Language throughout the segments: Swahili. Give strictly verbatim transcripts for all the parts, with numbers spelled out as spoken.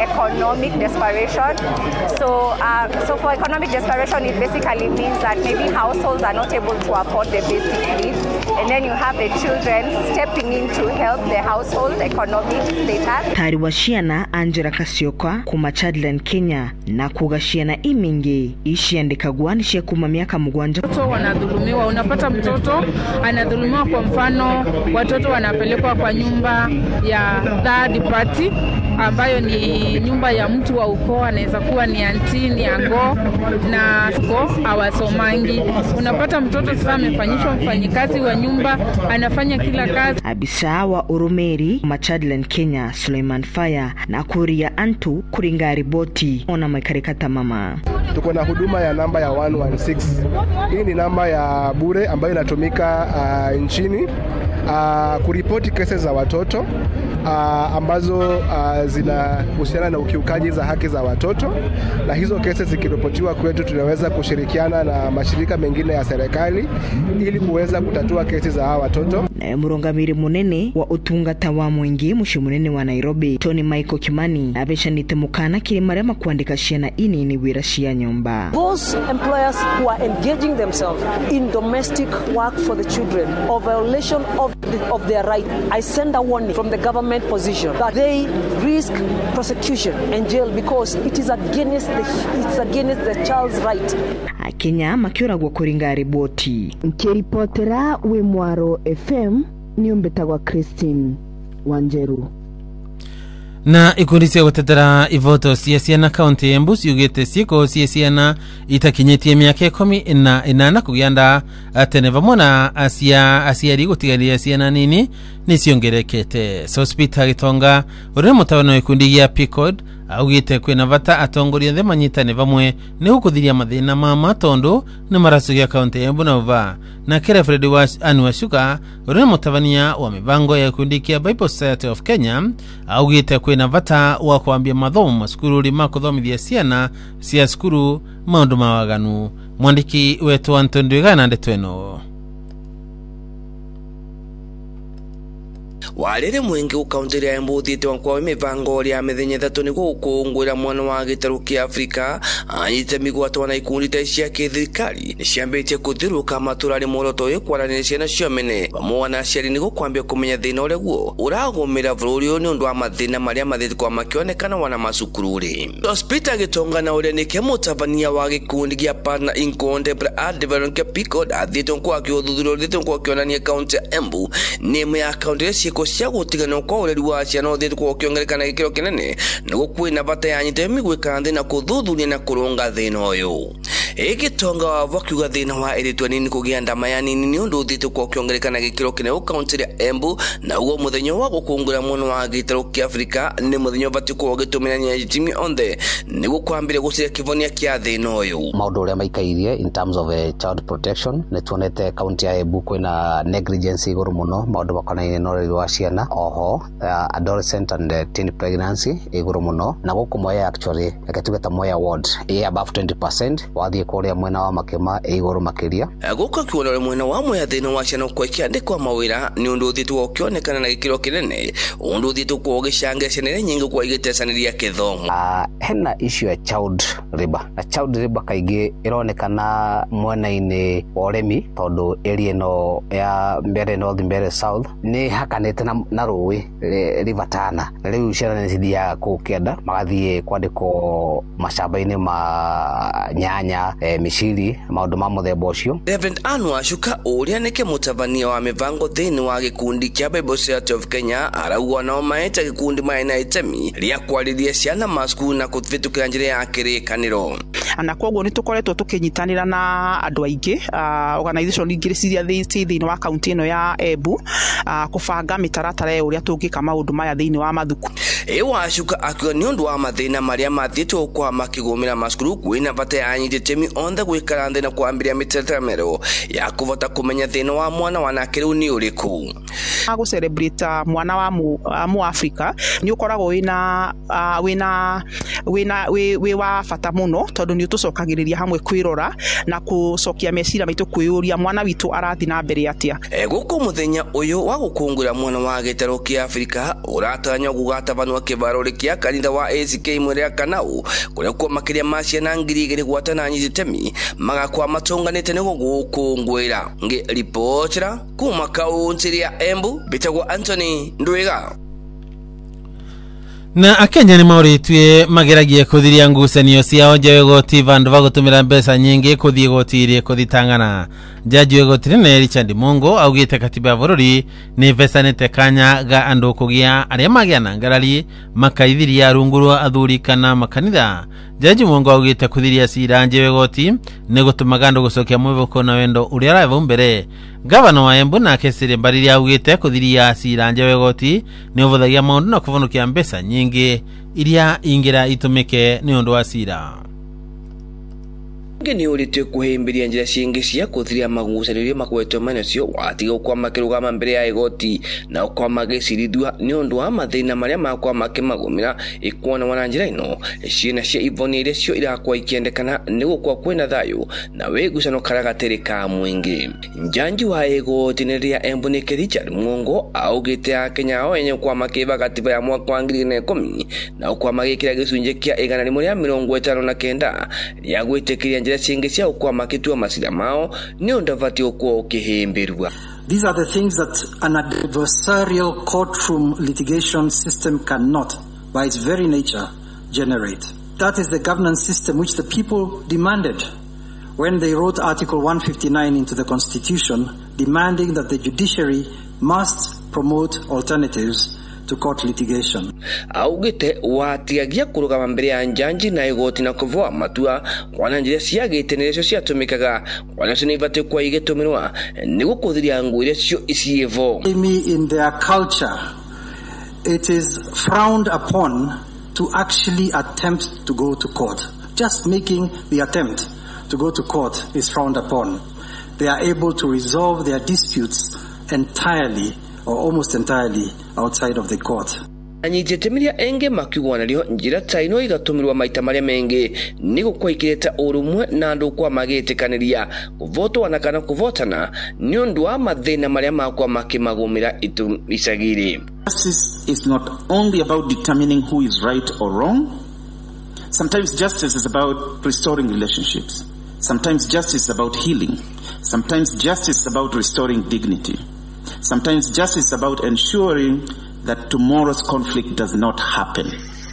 economic desperation. So, uh, so for economic desperation, it basically means that maybe households are not able to afford the basic needs, and then you have the children stepping in to help the household economic status. Tari wa ciana Angela Kasioka kuma Chadland, Kenya, na kuga ciana imingi ishiandika guanishe kuma miaka mugwanja. Watoto wanadhulumiwa, unapata mtoto anadhulumiwa, kwa mfano watoto wanapelekwa kwa nyumba ya third party ambayo ni nyumba ya mtu wa ukoo, anaweza kuwa ni auntie, ni ango na ko hawasomangi. Unapata mtoto sasa amefanyishwa mfanyikazi wa nyumba, anafanya kila kazi. Abisa wa Urumeri Machadland, Kenya, Suleiman Faya na Kuria Antu kuringa riboti ona makarikata mama. Tuko na huduma ya namba ya one one six. Hii ni namba ya bure ambayo inatumika uh, nchini uh, kuripoti kesi za watoto uh, ambazo uh, zinahusiana na ukiukaji za haki za watoto, na hizo kesi zikiripotiwa kwetu tunaweza kushirikiana na mashirika mengine ya serikali ili kuweza kutatua kesi za hawa watoto. Na murongamiri munene wa utungata wa mwingi mushi munene wa Nairobi Tony Michael Kimani abeshanite mukana kiri marema kuandika ciana ini ni wira cia nyumba. Those employers who are engaging themselves in domestic work for the children or violation of the, of their right, I send a warning from the government position that they risk prosecution and jail because it is against the, it's against the child's right. Kenya makiura gwa kuringa riboti. Nkiripotera we Mwaro F M ni umbetagwa Christine Wanjeru. Na ikundi cia gutetera ivoto cia ciana kaunti ya Embu ciugite ciiko cia ciana itakinyitie miaka ikumi na inana kugianda atene vamwe na acia aciari gutigaria ciana nini ni ciongerekete. Sospita Gitonga uri mutawano ikundi gia Picod augite kwina vata atongoria the manyitane vamwe ni gukuthiria mathina ma matondu ni marasu ya kaunti ya Embu na uva. Na kera Fred Wash Anwashuka uri mutavania wa mivango ya ikundi kia Bible Society of Kenya augite kwina vata wa kuambia mathomo masukuru lima kuthomithia ciana cia skuru maundu mawaganu. Mwandiki wetu Anton Dwigana ndetweno. Walere mwenge ukaunti ya Embu thite wankwa mivango ya mithenya thatu ni gukungwira mwana wa gitaru kia Afrika anyite migwato na ikundi ta cia kithirikari ni ciambitie kuthiruka maturari moroto yo kwaranira ciana ciomene vamwe na ciari ni gukwambia kumenya thina ule guo uragumira vururi ni undu wa mathina maria mathiti kwa makionekana wana masukururi. Hospital Gitonga na ule ni kemutavania wa gikundi gia Partner in Contemporary Development Picod athite kwa kiothuthuro thite kwa kionania kaunti ya Embu ni mya kaunti cia cia gutigana kwa ureri wa ciana uthite kwa kiongerekana gikiro kinene nigo kwina vata yanyite migwika thina kuthuthuria na kurunga thina uyu. Gitonga wa vakiuga thina wa eritwa nini kugia ndama ya nini ni undu uthite kwa kiongerekana gikiro kinene kaunti ya Embu na uwo muthenya wa gukungura mwana wa gitaru kia Afrika ni muthenya vati kwa gitumira Jimmy Onde nigo kwambire guciria kivonia kia thina uyu. Maundu uria maikairie in terms of uh, child protection ni tuonete kaunti ya Embu kwina negligence iguru muno maundu bakanaine no ureri wa ciana oho uh, adolescent and uh, teen pregnancy iguru muno na guku moya actually akatugeta moya ward e above twenty percent wathie kuria mwena wa makema iguru makiria guku kiona mwena wa moya thina wa ciana kwa kiandikwa mawira ni undu thitu ukionekana na gikiro kinene undu thitu kwa gishange ciana nyingi kwa igitesaniria kithomo. Uh, hena issue ya child labor na child labor kaigi ironekana mwena-ini wa uremi tondu area no ya mbere north mbere south ni hakanete na, na ruwi river Tana riu ciana nithithia kukienda magathie kwandiko mashamba-ini ma nyanya e, miciri maundu ma muthemba ucio. Reverend Anwashuka uria nike mutavania wa mivango thini wa gikundi kia Bible Society of Kenya arauga no maeta gikundi maina itemi ria kwariria ciana masukuru na kuthitukira njira ya kirikaniro. Na koguo ni tukoretwo tukinyitanira na andu aingi uh, organization ingire ciria thini wa county ino ya Embu uh, kufanga mitaratara uria tungika maundu maya thini wa mathuku. Ewashuka akiwa ni undu wa mathina maria mathitwo kwa makigumira masukuru kwina vata yanyite temi onthe gwikara nthi na kwambiria mitaratara ya kuvota kumenya thina wa mwana wanake riu ni uriku. Agu celebrate mwana wa mu, uh, mu Africa ni ukoragwo wina uh, wina wina we, we wa fata muno tondu ni nĩ tũcokagĩrĩria hamwe kwĩrora na kũcokia meciria maitũ kwĩyũria mwana witũ arathi na mbere atia. E guko muthenya uyu wa gukungura mwana wa gĩtarũ kĩa Afrika uratanya gugatabanwa kĩbarũri kĩa kanitha wa A C K mweri Kanau kuria kwa makiria ma ciana ngiri igĩrĩ gwatana nyitemi magakwa matonganĩte nĩguo gukungwĩra. Nge reportera kuma kaunti ya Embu Bitagwo Anthony Ndwiga. Na Akenya ni mauritwe mageragie kuthiria ngucanio ciao nja wegoti vandu va gutumira mbeca nyingi kuthie gotiri kuthitangana. Jaji wegoti ne Richard Mongo augite katiba ya bururi ni vesanete kanya ga andu kugia aria magia na ngarari makaithiria rungurwa athuri kana makanitha. Jaji Mongo augite kuthiria cira nja wegoti ni gutumaga andu gucokia mwivoko na wendo uria arava mbere. Gavana wa Embu na Kesire Mbariri augite kuthiria cira nja wegoti ni uvuthagia maundu na kuvonokia mbeca nyingi iria ingira itumike ni undu wa cira. Ngeni urite kuhimbiria njira cingi cia kuthiria magucanĩrio makwetwo manacio watiga kwa makirugama mbere ya igoti na kwa magicirithua ni undu wa mathina maria makwa makimagumira ikuona wana njira ino ciana cia ivoni iria cio irakwa ikiendekana niguo kwa kwina thayu na wigucano karagatĩri ka mwingi. Njanji wa igoti ria Embu ni Richard Mongo augite Akenya ao enye kwa makiva katiba ya mwaka wa ngiri igĩrĩ na ikũmi na kwa magikira gicunje kia igana rimwe ria mĩrongo ĩtano na kenda ria gwĩtĩkĩria njira cingi cia kwa makitua masira mao ni undavati okwo ukihimberwa. These are the things that an adversarial courtroom litigation system cannot, by its very nature, generate. That is the governance system which the people demanded when they wrote Article one fifty-nine into the Constitution, demanding that the judiciary must promote alternatives to court litigation. Augite watiagia kurugama mbere ya njanji na igoti na kuvoa matua kwana njira ciagite nicio ciatumikaga kwana cinivate kwa igitumirwa niguo kuthiria ngu iria cio icievo. In their culture, it is frowned upon to actually attempt to go to court. Just making the attempt to go to court is frowned upon. They are able to resolve their disputes entirely or almost entirely outside of the court. Anyitemiria enge makiugwa nario njira taino igatumirwa maita maria mengi nigo kwa ikireta urumwe na andu kwa magĩtĩkanĩria kuvotwa na kana kuvotana ni undu wa mathina maria makwa makimagumira itu isagiri. Justice is not only about determining who is right or wrong. Sometimes justice is about restoring relationships. Sometimes justice is about healing. Sometimes justice is about restoring dignity. Sometimes justice is about ensuring that tomorrow's conflict does not happen.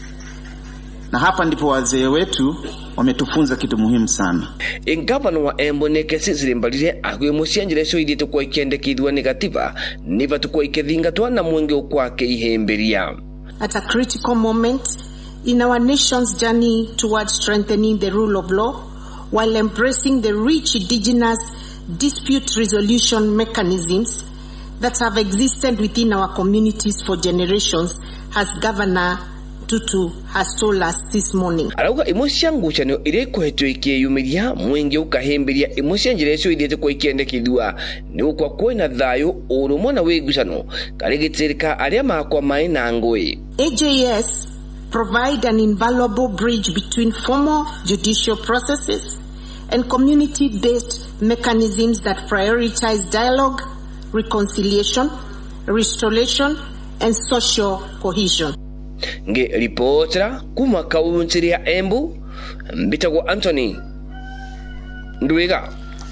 Na hapa ndipo wazee wetu wametufunza kitu muhimu sana. Ingavana wa Embu ni Kesire Mbariri agwimucia njira cio ithite kwa ikiendekithwa negativa niva tukwa ikithingatwa na mwenge ukwake ihemberia. At a critical moment in our nation's journey towards strengthening the rule of law while embracing the rich indigenous dispute resolution mechanisms that have existed within our communities for generations, as Governor Tutu has told us this morning. Arauga imwe ngucanio iria ikuhetwo ikiyumiria mwingi ukahimbiria imwe cia njira icio ithite kwa ikiendekithua ni ukwa kwina thayu urumwe na wigucano karigitsirika aria makwa mai na ngui. A J S provide an invaluable bridge between formal judicial processes and community-based mechanisms that prioritize dialogue, reconciliation, restoration, and social cohesion. Nge reportera kuma kaunti ya Embu Bitagwo Anthony Ndwiga.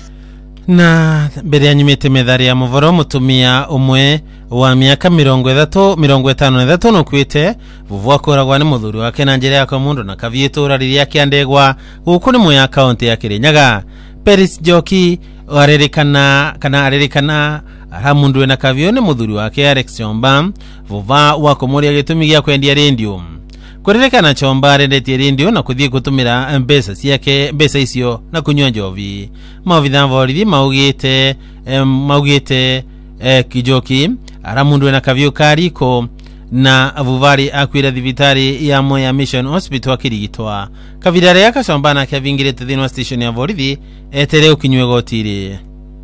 Na mbere ya nyumite methari ya muvoro mutumia umwe wa miaka mirongo ithatu mirongo itano na ithatu nukwite vuvwa koragwa ni muthuri wake na njira ya komundo na kavietura riria kiandegwa guku ni muya kaunti ya Kirinyaga. Peris Joki arerikana kana arerikana hamundu na kavio ni muthuri wake Alex Chomba vuva wa komoria gitumi gya kwendia radio. Kurerekana Chomba arendetie radio na kuthie gutumira mbeca ciake mbeca icio na kunywa njovi. Mavitha vorithi maugite maugite eh, Kijoki aramundu na kavio kariko na avuvari akwira thibitari ya Moya Mission Hospital akirigitwa. Kavidare ya Kachomba na kavingirite thini wa station ya vorithi etere ukinywe gotiri.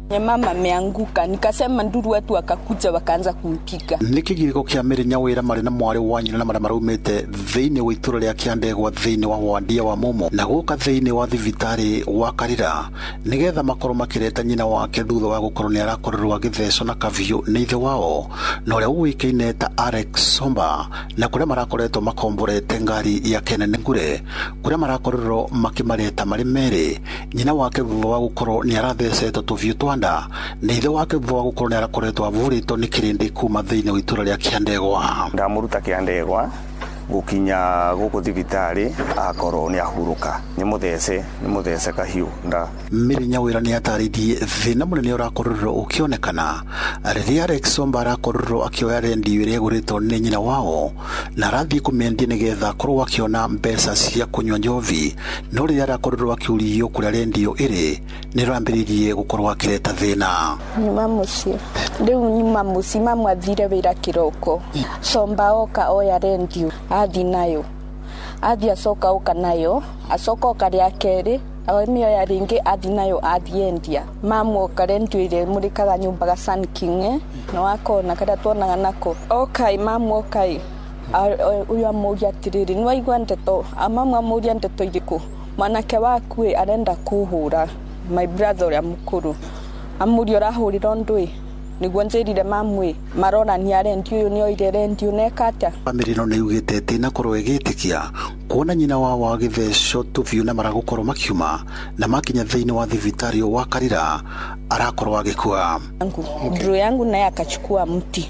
Mama ameanguka, nikasema nduru wetu wakakuja wakaanza kumpiga. Niki giko kia Mirinya wira mari na mwari wanyu na mara marumite thiini wa ituro ria Kiandegwa thiini wa Wandia wa Momo na guka thiini wa thibitari wa Karira nigetha makoro makireta nyina wake thutha wa gukorwo ni arakorerwo agithecwo na kaviu ni ithe wao na uria uikaine ta Alex Somba na kuria marakoretwo makomborete ngari ya Kenene Ngure kuria marakorerwo makimareta mari meri nyina wake thutha wa gukorwo ni arathecetwo tuviu twanda ni ithe wake thutha wa gukorwo ni arakoretwo avuritwo ni kirindi kuma thiini wa ituro ria Kiandegwa ndamuruta Kiandegwa gukinya guku thibitari akorwo ni ahuruka ni muthece ni muthece kahiu nda Mirinya wira ni atarithi thina munene urakorerwo ukionekana riria Alex Somba arakorerwo akioya rendi iria guritwo ni nyina wao na arathi kumendia nigetha korwo akiona mbeca cia kunywa njovi no riria arakorerwo akiurio kuria rendi iri ni rambiririe gukorwo akireta thina nyuma muci riu nyuma muci mama athire wira kiroko Somba oka oya rendi athi nayo athi acoka uka nayo acoka uka ria keri awemio ya ringi athi nayo athi endia mamu karentu ile murikaga nyumba ga Sun King no akona kada tuonaga nako okay mamu okay uyu amuria tiriri no igwa ndeto amamu amuria ndeto iriku manake wakue arenda kuhura my brother ya mukuru amuria rahurira ndui niguo njerire mamwe marona ni arendi uyu ni oire rendi unekata Amirino ni ugite tina korwo igitikia kuona nyina wa wa githesho tuviu na maragukorwo makiuma na makinya thiini wa thibitari wa Karira arakorwo agikua bro yangu naye akachukua mti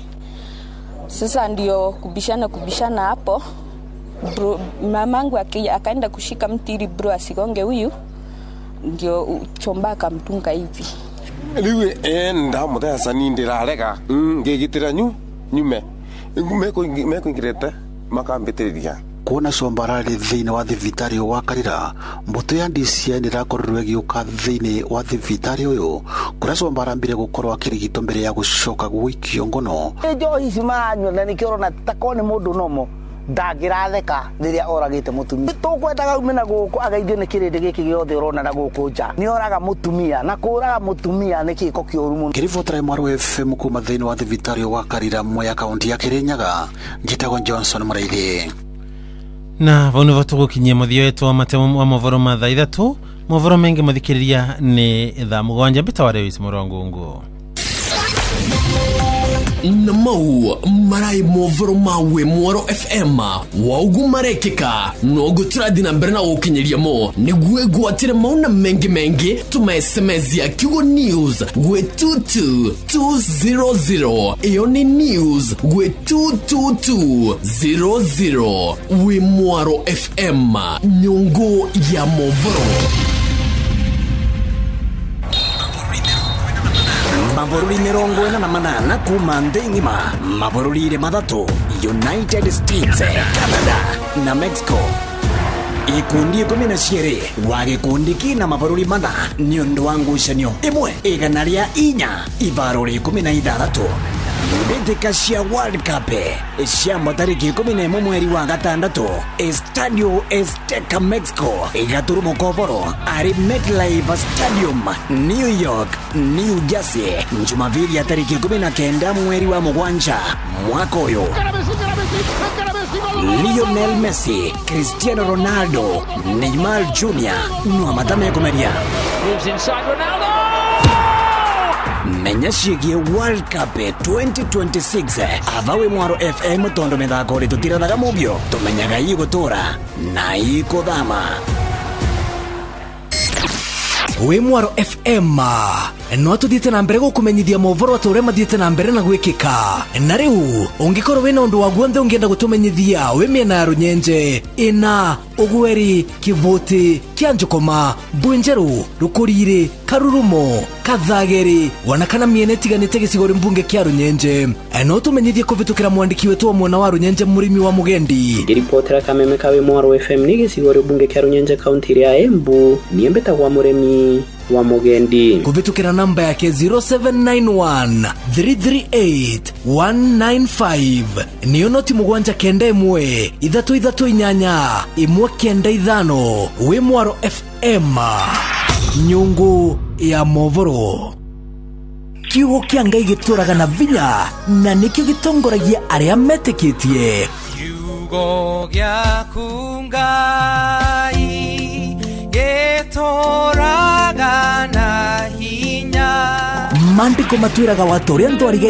sasa ndio kubishana kubishana hapo bro mamangu akaenda kushika mti ili bro asigonge huyu ndio chomba akamtunga hivi liwe enda muthesa ni ndirarega ngigitira nyu nyume meko meko ngirete makambitiriria kuona Somba arari thiini wa thibitari wa Karira mbuto ya D C I nirakorerwo giuka thiini wa thibitari uyu kuria Somba arambire gukorwo akirigito mbere ya gucoka gwikio ngono ejo ici maranywa na nikirona takone mundu nomo ndagiratheka riria oragite mutumia tukwendaga umena guku agaithio ni kirindi giki giothe urona na guku nja ni oraga mutumia na kuraga mutumia ni kiko kiuru muno Kirivotra Mwaro F M kuma thiini wa thibitari wa Karira Mwea kaunti ya Kirinyaga njitagwo Johnson Muraithi na vau nivo tugukinyia muthio wetu wa matemo wa movoro ma thaa ithatu movoro mengi muthikiriria ni thaa mugwanja mbitaware wisi murongungu na mau marai movoro mawe Mwaro F M waugu marekeka no gutira na mbere na ukinyiria mo niguo gwatire mauna mengi mengi tuma S M S ya Kigo News gwe two two two zero zero iyo ni news gwe two two two zero zero we Mwaro F M nyungu ya movoro Mabururi mirongo ina na manana kuma ndengima mabururi madatu United States, Canada na Mexico ikundi kumi na ciere wagikundi kina mabururi mana ni undu wa ngucanio imwe igana ria inya ibaruri kumi na ithathatu mbĩtĩka cia World Cup cia tarĩki kumi na ĩmwe mweri wa gatandatu Estadio Azteca Mexico igaturumo koboro ari MetLife Stadium New York New Jersey Jumapili ya tarĩki kumi na kenda mweri wa mugwanja mwaka uyu Lionel Messi, Cristiano Ronaldo, Neymar Junior no matame komeria moves inside Ronaldo. Menya ciĩgiĩ World Cup twenty twenty-six avawe Mwaro F M tondo methako ri tutirathaga mubio tumenyaga igũtũra na ikũthama we Mwaro F M no tuthiĩte na mbere gũkũmenyithia movoro atũre mathiĩte na mbere na gwĩkĩka na rĩu ũngĩkorwo wĩna ũndũ wa guothe ũngĩenda gũtũmenyithia wĩ mĩena ya Runyenje ina Ugweri Kivuti Kĩanjũkoma Mbunjeru Rũkũrĩrĩ Karurumo Kathageri wana kana mĩena ĩtiganĩte gĩcigo mbunge kĩa Runyenje no tũmenyithie kũhĩtũkĩra mwandĩki wetu wa mwena wa Runyenje mũrĩmi wa Mugendi ngiripotera kameme kawe Mwaro F M nĩ gĩcigo mbunge kĩa Runyenje kaunti ya Embu niĩ mbĩtagwo mũrĩmi wa Mugendi kuvitukira namba yake zero seven nine one three three eight one nine five niyo noti mugwanja kenda imwe ithatu ithatu inyanya imwe kenda ithano we Mwaro F M nyungu ya movoro. kiugo kia Ngai gituraga na vinya na nikio gitongoragia aria metikitie. Kiugo giaku Ngai gituraga na hinya. Maandiko matwiraga watu aria ndwarige